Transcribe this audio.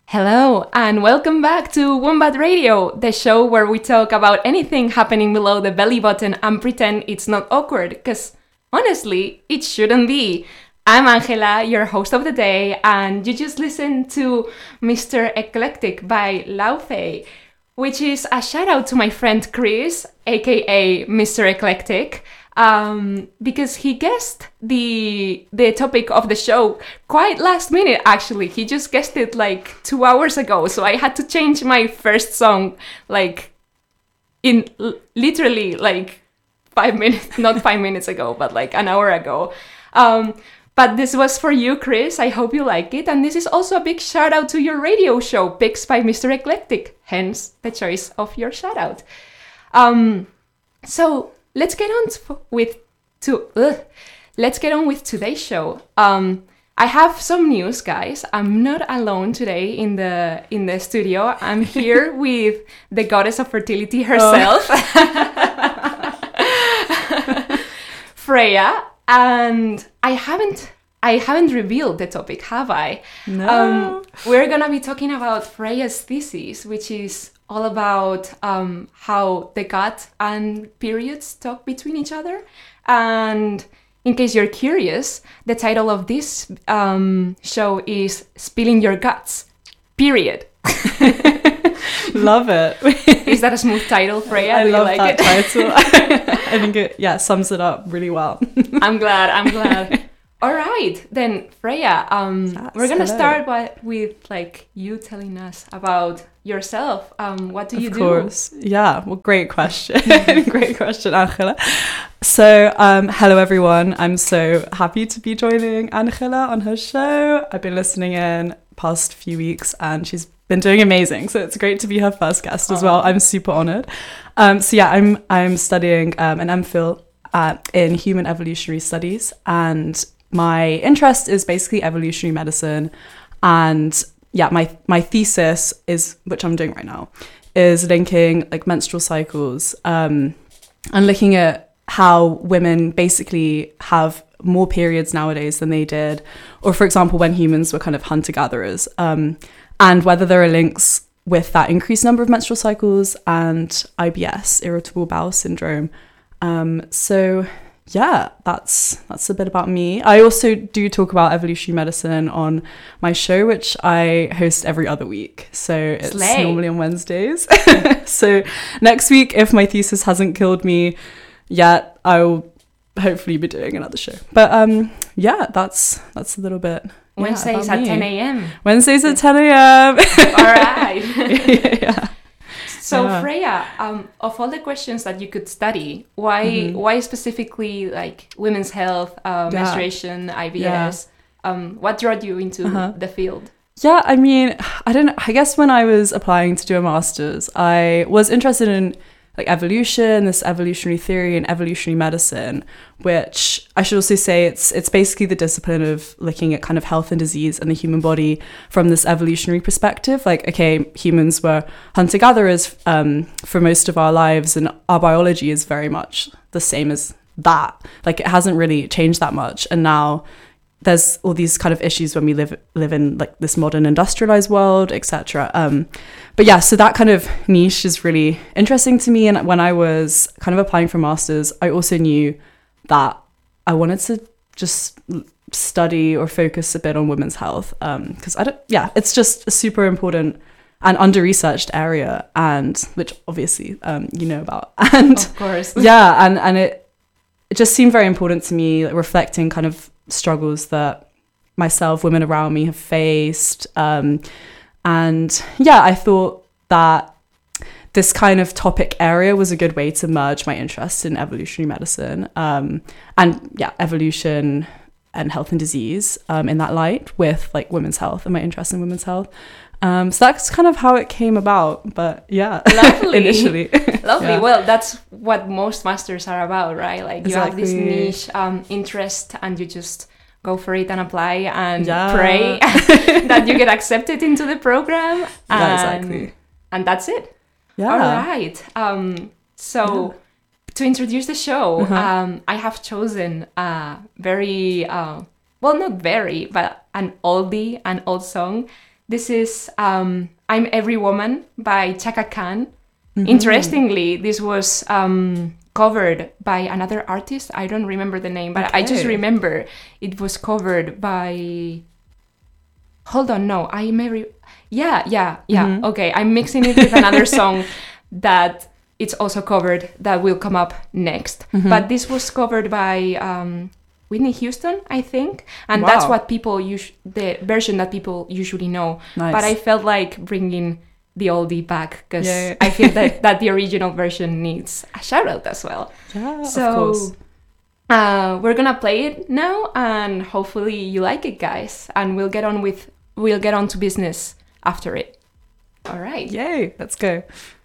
Hello, and welcome back to Wombat Radio, the show where we talk about anything happening below the belly button and pretend it's not awkward, because honestly, it shouldn't be. I'm Angela, your host of the day, and you just listened to Mr. Eclectic by Laufey, which is a shout out to my friend Chris, aka Mr. Eclectic, because he guessed the topic of the show quite last minute, actually. He just guessed it like 2 hours ago, so I had to change my first song like in literally like 5 minutes, not 5 minutes ago, but like an hour ago. But this was for you, Chris. I hope you like it. And this is also a big shout out to your radio show, Picks by Mr. Eclectic, hence the choice of your shout out. So let's get on with today's show. I have some news, guys. I'm not alone today in the studio. I'm here with the goddess of fertility herself, Freya, and I haven't revealed the topic, have I? No. We're gonna be talking about Freya's thesis, which is all about how the gut and periods talk between each other. And in case you're curious, the title of this show is Spilling Your Guts, period. Love it. Is that a smooth title, Freya? I Do you love like that it? title. I think it sums it up really well. I'm glad. All right, then Freya, we're gonna start with like you telling us about yourself. What do you do? Of course. Yeah, well, great question. Great question, Angela. So, hello everyone. I'm so happy to be joining Angela on her show. I've been listening in past few weeks and she's been doing amazing. So it's great to be her first guest as well. I'm super honored. So yeah, I'm studying an MPhil in human evolutionary studies, and my interest is basically evolutionary medicine. And yeah, my thesis is, which I'm doing right now, is linking like menstrual cycles and looking at how women basically have more periods nowadays than they did, or for example, when humans were kind of hunter-gatherers, and whether there are links with that increased number of menstrual cycles and IBS, irritable bowel syndrome. So yeah, that's a bit about me. I also do talk about evolutionary medicine on my show, which I host every other week. So it's normally on Wednesdays. So next week, if my thesis hasn't killed me yet, I'll hopefully be doing another show. But yeah, that's a little bit. Wednesdays at 10 a.m. Wednesdays at 10 a.m. All right. Yeah. So Freya, of all the questions that you could study, why specifically like women's health, menstruation, IBS? What drew you into the field? Yeah, I mean, I guess when I was applying to do a master's, I was interested in like evolution, this evolutionary theory and evolutionary medicine, which I should also say it's basically the discipline of looking at kind of health and disease and the human body from this evolutionary perspective. Like, okay, humans were hunter-gatherers for most of our lives, and our biology is very much the same as that. Like, it hasn't really changed that much. And now there's all these kind of issues when we live in like this modern industrialized world, etc. But yeah, so that kind of niche is really interesting to me. And when I was kind of applying for masters, I also knew that I wanted to just study or focus a bit on women's health, because it's just a super important and under-researched area, and which obviously you know about. And of course, yeah, and it just seemed very important to me, like, reflecting kind of struggles that myself, women around me have faced. And yeah, I thought that this kind of topic area was a good way to merge my interest in evolutionary medicine and yeah, evolution and health and disease in that light with like women's health and my interest in women's health. So that's kind of how it came about. But yeah, lovely. Initially. Lovely. Yeah. Well, that's what most masters are about, right? Like exactly. You have this niche interest and you just go for it and apply and pray that you get accepted into the program. Yeah, exactly. And that's it. Yeah. All right. So to introduce the show, I have chosen a very, well, not very, but an oldie, an old song This is I'm Every Woman by Chaka Khan. Interestingly, this was covered by another artist. I don't remember the name, but I just remember it was covered by... Hold on, no, I'm Every... Yeah. Okay, I'm mixing it with another song that it's also covered that will come up next. But this was covered by Whitney Houston, I think. And that's what people the version that people usually know. Nice. But I felt like bringing the oldie back because I feel that the original version needs a shout out as well. Yeah, so, of course. We're gonna play it now, and hopefully you like it, guys. And we'll get on to business after it. All right. Yay, let's go.